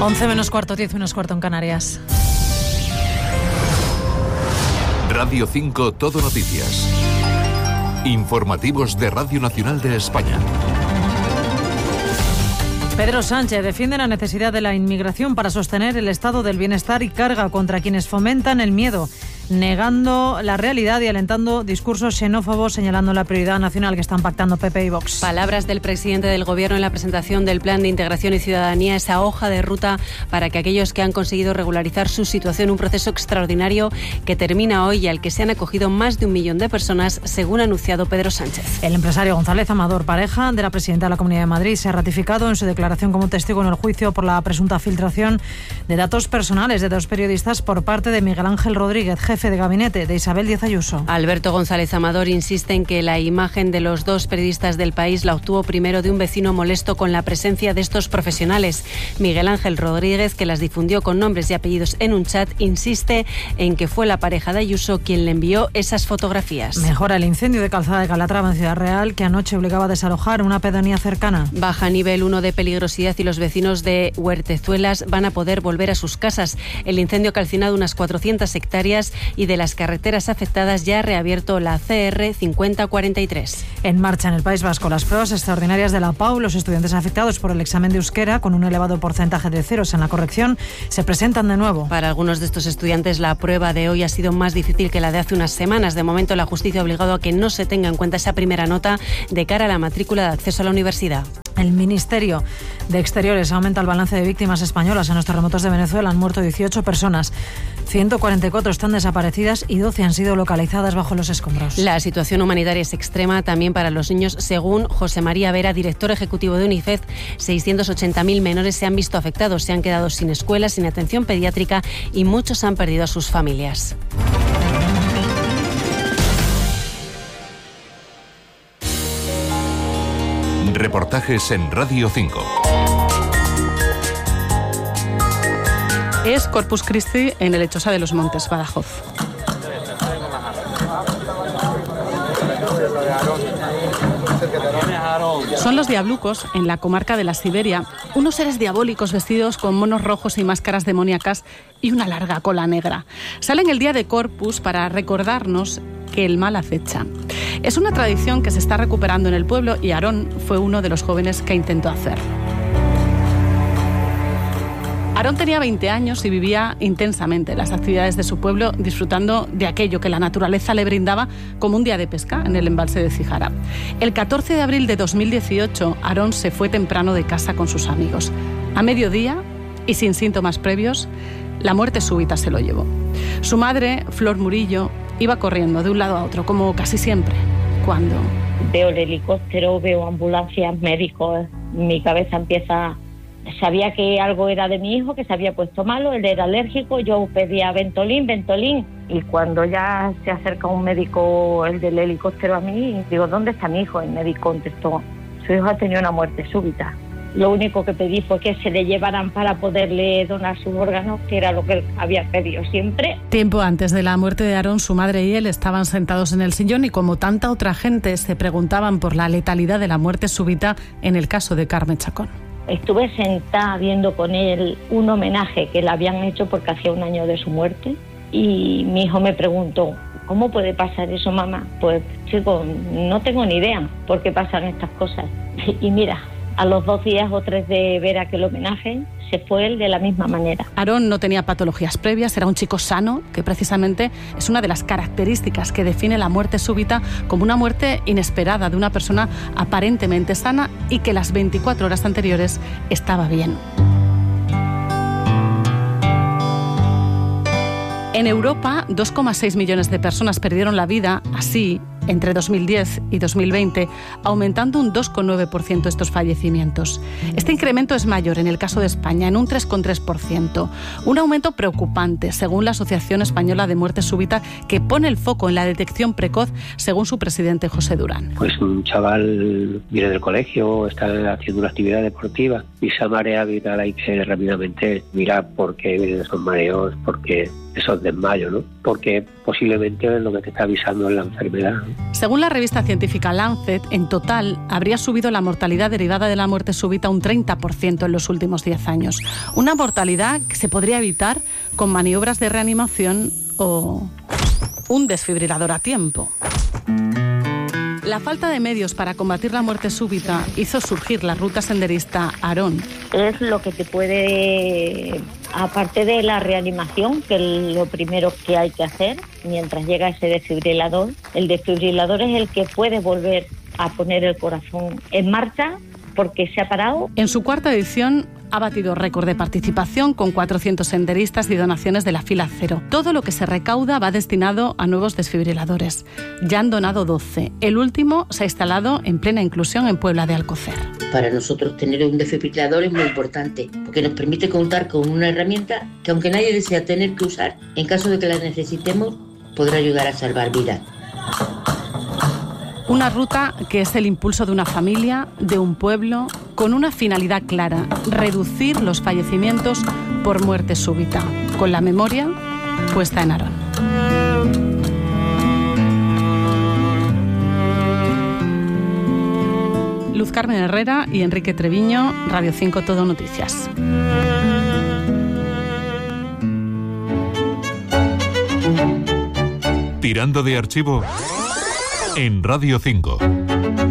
11 menos cuarto, 10 menos cuarto en Canarias. Radio 5 Todo Noticias. Informativos de Radio Nacional de España. Pedro Sánchez defiende la necesidad de la inmigración para sostener el estado del bienestar y carga contra quienes fomentan el miedo, negando la realidad y alentando discursos xenófobos, señalando la prioridad nacional que están pactando PP y Vox. Palabras del presidente del Gobierno en la presentación del Plan de Integración y Ciudadanía, esa hoja de ruta para que aquellos que han conseguido regularizar su situación, un proceso extraordinario que termina hoy y al que se han acogido más de 1 millón de personas, según ha anunciado Pedro Sánchez. El empresario González Amador, pareja de la presidenta de la Comunidad de Madrid, se ha ratificado en su declaración como testigo en el juicio por la presunta filtración de datos personales de 2 periodistas por parte de Miguel Ángel Rodríguez, jefe de gabinete de Isabel Díaz Ayuso. Alberto González Amador insiste en que la imagen de los 2 periodistas del País la obtuvo primero de un vecino molesto con la presencia de estos profesionales. Miguel Ángel Rodríguez, que las difundió con nombres y apellidos en un chat, insiste en que fue la pareja de Ayuso quien le envió esas fotografías. Mejora el incendio de Calzada de Calatrava en Ciudad Real, que anoche obligaba a desalojar una pedanía cercana. Baja nivel 1 de peligrosidad y los vecinos de Huertezuelas van a poder volver a sus casas. El incendio ha calcinado unas 400 hectáreas y de las carreteras afectadas ya ha reabierto la CR 5043. En marcha en el País Vasco las pruebas extraordinarias de la PAU. Los estudiantes afectados por el examen de euskera, con un elevado porcentaje de ceros en la corrección, se presentan de nuevo. Para algunos de estos estudiantes la prueba de hoy ha sido más difícil que la de hace unas semanas. De momento la justicia ha obligado a que no se tenga en cuenta esa primera nota de cara a la matrícula de acceso a la universidad. El Ministerio de Exteriores aumenta el balance de víctimas españolas en los terremotos de Venezuela. Han muerto 18 personas, 144 están desaparecidas y 12 han sido localizadas bajo los escombros. La situación humanitaria es extrema también para los niños. Según José María Vera, director ejecutivo de UNICEF, 680.000 menores se han visto afectados, se han quedado sin escuela, sin atención pediátrica y muchos han perdido a sus familias. Reportajes en Radio 5. Es Corpus Christi en el Lechosa de los Montes, Badajoz. Son los diablucos, en la comarca de la Siberia, unos seres diabólicos vestidos con monos rojos y máscaras demoníacas y una larga cola negra. Salen el día de Corpus para recordarnos que el mal acecha. Es una tradición que se está recuperando en el pueblo y Aarón fue uno de los jóvenes que intentó hacerlo. Aarón tenía 20 años y vivía intensamente las actividades de su pueblo, disfrutando de aquello que la naturaleza le brindaba como un día de pesca en el embalse de Cijara. El 14 de abril de 2018, Aarón se fue temprano de casa con sus amigos. A mediodía, y sin síntomas previos, la muerte súbita se lo llevó. Su madre, Flor Murillo, iba corriendo de un lado a otro, como casi siempre, cuando... Veo el helicóptero, veo ambulancias, médicos, mi cabeza empieza... Sabía que algo era de mi hijo, que se había puesto malo, él era alérgico, yo pedía Ventolin, y cuando ya se acerca un médico, el del helicóptero, a mí, digo, ¿dónde está mi hijo? El médico contestó, su hijo ha tenido una muerte súbita. Lo único que pedí fue que se le llevaran para poderle donar sus órganos, que era lo que él había pedido siempre. Tiempo antes de la muerte de Aarón, su madre y él estaban sentados en el sillón y, como tanta otra gente, se preguntaban por la letalidad de la muerte súbita en el caso de Carme Chacón. Estuve sentada viendo con él un homenaje que le habían hecho porque hacía 1 año de su muerte y mi hijo me preguntó, ¿cómo puede pasar eso, mamá? Pues chico, no tengo ni idea por qué pasan estas cosas. Y mira, a los 2 días o 3 de ver aquel homenaje, se fue él de la misma manera. Aarón no tenía patologías previas, era un chico sano, que precisamente es una de las características que define la muerte súbita como una muerte inesperada de una persona aparentemente sana y que las 24 horas anteriores estaba bien. En Europa, 2,6 millones de personas perdieron la vida así entre 2010 y 2020, aumentando un 2,9% estos fallecimientos. Este incremento es mayor en el caso de España, en un 3,3%. Un aumento preocupante, según la Asociación Española de Muerte Súbita, que pone el foco en la detección precoz, según su presidente José Durán. Pues un chaval viene del colegio, está haciendo una actividad deportiva y esa marea vital hay que rápidamente mirar por qué vienen esos mareos, porque esos desmayos, ¿no? Porque posiblemente lo que te está avisando es la enfermedad, ¿no? Según la revista científica Lancet, en total habría subido la mortalidad derivada de la muerte súbita un 30% en los últimos 10 años. Una mortalidad que se podría evitar con maniobras de reanimación o un desfibrilador a tiempo. La falta de medios para combatir la muerte súbita hizo surgir la ruta senderista Aarón. Es lo que te puede, aparte de la reanimación, que es lo primero que hay que hacer mientras llega ese desfibrilador. El desfibrilador es el que puede volver a poner el corazón en marcha porque se ha parado. En su cuarta edición ha batido récord de participación con 400 senderistas y donaciones de la fila cero. Todo lo que se recauda va destinado a nuevos desfibriladores. Ya han donado 12. El último se ha instalado en plena inclusión en Puebla de Alcocer. Para nosotros tener un desfibrilador es muy importante porque nos permite contar con una herramienta que, aunque nadie desea tener que usar, en caso de que la necesitemos, podrá ayudar a salvar vidas. Una ruta que es el impulso de una familia, de un pueblo, con una finalidad clara: reducir los fallecimientos por muerte súbita, con la memoria puesta en Aarón. Luz Carmen Herrera y Enrique Treviño, Radio 5 Todo Noticias. Tirando de archivo en Radio 5.